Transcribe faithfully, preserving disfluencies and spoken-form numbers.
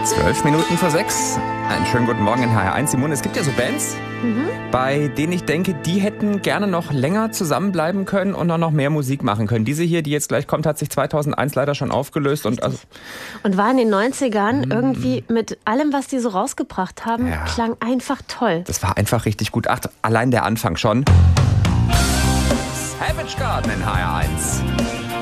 Zwölf Minuten vor sechs. Einen schönen guten Morgen in H R eins. Simone, es gibt ja so Bands, mhm. bei denen ich denke, die hätten gerne noch länger zusammenbleiben können und auch noch mehr Musik machen können. Diese hier, die jetzt gleich kommt, hat sich zweitausendeins leider schon aufgelöst. Und, also und war in den neunzigern mm. irgendwie mit allem, was die so rausgebracht haben, ja. klang einfach toll. Das war einfach richtig gut. Ach, allein der Anfang schon. Savage Garden in H R eins.